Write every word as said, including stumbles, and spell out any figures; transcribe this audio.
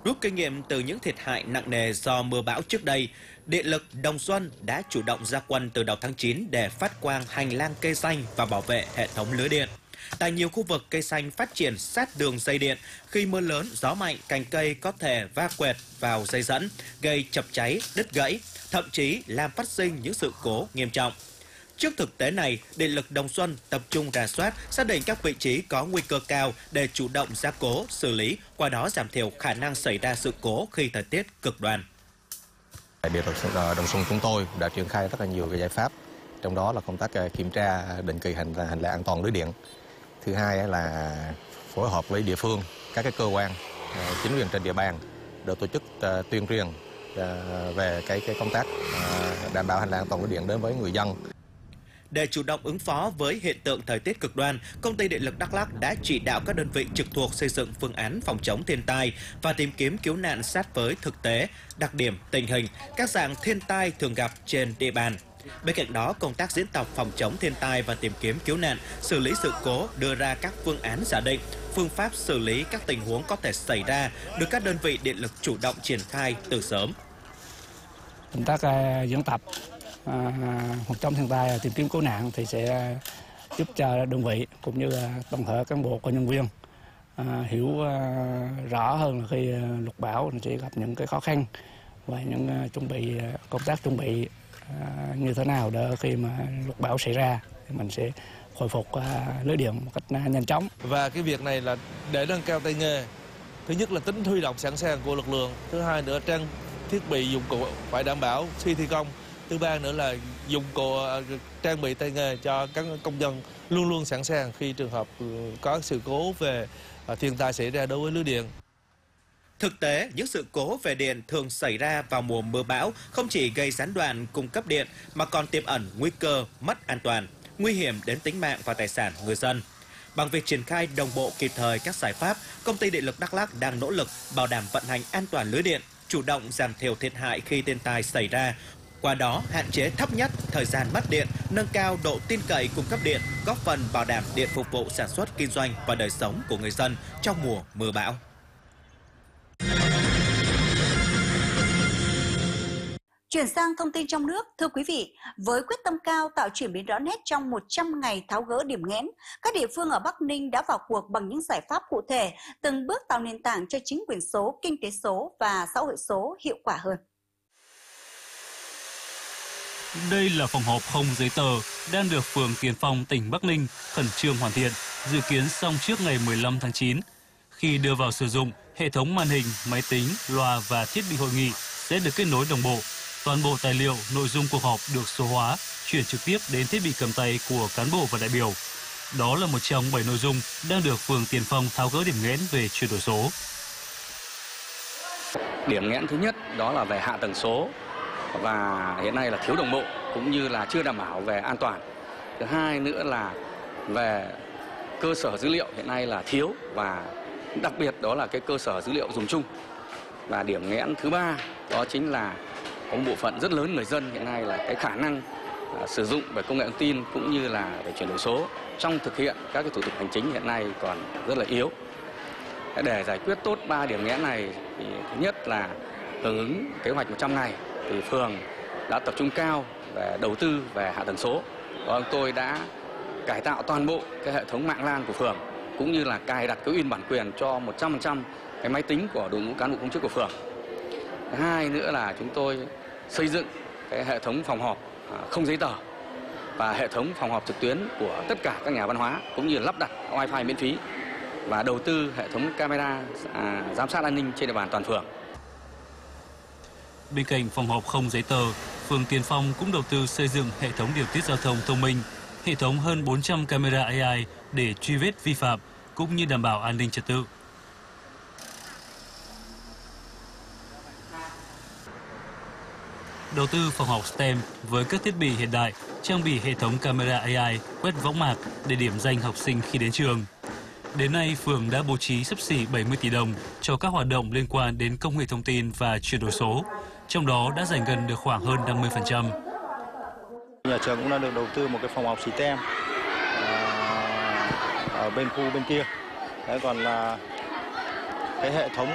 Rút kinh nghiệm từ những thiệt hại nặng nề do mưa bão trước đây, Điện lực Đồng Xuân đã chủ động ra quân từ đầu tháng chín để phát quang hành lang cây xanh và bảo vệ hệ thống lưới điện. Tại nhiều khu vực, cây xanh phát triển sát đường dây điện. Khi mưa lớn, gió mạnh, cành cây có thể va quẹt vào dây dẫn, gây chập cháy, đứt gãy, thậm chí làm phát sinh những sự cố nghiêm trọng. Trước thực tế này, Điện lực Đồng Xuân tập trung rà soát, xác định các vị trí có nguy cơ cao để chủ động gia cố, xử lý, qua đó giảm thiểu khả năng xảy ra sự cố khi thời tiết cực đoan. Điện lực Đồng Xuân chúng tôi đã triển khai rất là nhiều cái giải pháp, trong đó là công tác kiểm tra định kỳ hành hành lang an toàn lưới điện. Thứ hai là phối hợp với địa phương, các cái cơ quan chính quyền trên địa bàn để tổ chức tuyên truyền về cái cái công tác đảm bảo hành lang an toàn lưới điện đến với người dân. Để chủ động ứng phó với hiện tượng thời tiết cực đoan, Công ty Điện lực Đắk Lắk đã chỉ đạo các đơn vị trực thuộc xây dựng phương án phòng chống thiên tai và tìm kiếm cứu nạn sát với thực tế, đặc điểm, tình hình, các dạng thiên tai thường gặp trên địa bàn. Bên cạnh đó, công tác diễn tập phòng chống thiên tai và tìm kiếm cứu nạn, xử lý sự cố, đưa ra các phương án giả định, phương pháp xử lý các tình huống có thể xảy ra được các đơn vị điện lực chủ động triển khai từ sớm. Công tác uh, diễn tập uh, phòng chống thiên tai, tìm kiếm cứu nạn thì sẽ giúp cho đơn vị cũng như uh, toàn thể cán bộ của nhân viên uh, hiểu uh, rõ hơn là khi uh, lụt bão sẽ gặp những cái khó khăn và những uh, chuẩn bị uh, công tác chuẩn bị uh, như thế nào để khi mà lụt bão xảy ra thì mình sẽ khôi phục uh, lưới điện một cách uh, nhanh chóng. Và cái việc này là để nâng cao tay nghề. Thứ nhất là tính huy động sẵn sàng của lực lượng, thứ hai nữa trang thiết bị dụng cụ phải đảm bảo khi thi công, thứ ba nữa là dụng cụ trang bị tay nghề cho các công nhân luôn luôn sẵn sàng khi trường hợp có sự cố về thiên tai xảy ra đối với lưới điện. Thực tế, những sự cố về điện thường xảy ra vào mùa mưa bão không chỉ gây gián đoạn cung cấp điện mà còn tiềm ẩn nguy cơ mất an toàn, nguy hiểm đến tính mạng và tài sản người dân. Bằng việc triển khai đồng bộ kịp thời các giải pháp, Công ty Điện lực Đắk Lắk đang nỗ lực bảo đảm vận hành an toàn lưới điện, chủ động giảm thiểu thiệt hại khi thiên tai xảy ra. Qua đó, hạn chế thấp nhất thời gian mất điện, nâng cao độ tin cậy cung cấp điện, góp phần bảo đảm điện phục vụ sản xuất kinh doanh và đời sống của người dân trong mùa mưa bão. Chuyển sang thông tin trong nước, thưa quý vị, với quyết tâm cao tạo chuyển biến rõ nét trong một trăm ngày tháo gỡ điểm nghẽn, các địa phương ở Bắc Ninh đã vào cuộc bằng những giải pháp cụ thể, từng bước tạo nền tảng cho chính quyền số, kinh tế số và xã hội số hiệu quả hơn. Đây là phòng họp không giấy tờ đang được phường Tiền Phong, tỉnh Bắc Ninh khẩn trương hoàn thiện, dự kiến xong trước ngày mười lăm tháng chín. Khi đưa vào sử dụng, hệ thống màn hình, máy tính, loa và thiết bị hội nghị sẽ được kết nối đồng bộ. Toàn bộ tài liệu, nội dung cuộc họp được số hóa, chuyển trực tiếp đến thiết bị cầm tay của cán bộ và đại biểu. Đó là một trong bảy nội dung đang được phường Tiền Phong tháo gỡ điểm nghẽn về chuyển đổi số. Điểm nghẽn thứ nhất đó là về hạ tầng số và hiện nay là thiếu đồng bộ cũng như là chưa đảm bảo về an toàn. Thứ hai nữa là về cơ sở dữ liệu hiện nay là thiếu và đặc biệt đó là cái cơ sở dữ liệu dùng chung. Và điểm nghẽn thứ ba đó chính là có một bộ phận rất lớn người dân hiện nay là cái khả năng uh, sử dụng về công nghệ thông tin cũng như là về chuyển đổi số trong thực hiện các cái thủ tục hành chính hiện nay còn rất là yếu. Để giải quyết tốt ba điểm nghẽn này thì thứ nhất là hưởng ứng kế hoạch một trăm ngày thì phường đã tập trung cao về đầu tư về hạ tầng số. Và tôi đã cải tạo toàn bộ cái hệ thống mạng LAN của phường cũng như là cài đặt cái in bản quyền cho một trăm phần trăm cái máy tính của đội ngũ cán bộ công chức của phường. Thứ hai nữa là chúng tôi xây dựng cái hệ thống phòng họp không giấy tờ và hệ thống phòng họp trực tuyến của tất cả các nhà văn hóa cũng như lắp đặt wifi miễn phí và đầu tư hệ thống camera à, giám sát an ninh trên địa bàn toàn phường. Bên cạnh phòng họp không giấy tờ, phường Tiền Phong cũng đầu tư xây dựng hệ thống điều tiết giao thông thông minh, hệ thống hơn bốn trăm camera a i để truy vết vi phạm cũng như đảm bảo an ninh trật tự. Đầu tư phòng học STEM với các thiết bị hiện đại, trang bị hệ thống camera a i quét võng mạc để điểm danh học sinh khi đến trường. Đến nay, phường đã bố trí xấp xỉ bảy mươi tỷ đồng cho các hoạt động liên quan đến công nghệ thông tin và chuyển đổi số, trong đó đã dành gần được khoảng hơn năm mươi phần trăm. Nhà trường cũng đã được đầu tư một cái phòng học STEM ở bên khu bên kia. Đấy, còn là cái hệ thống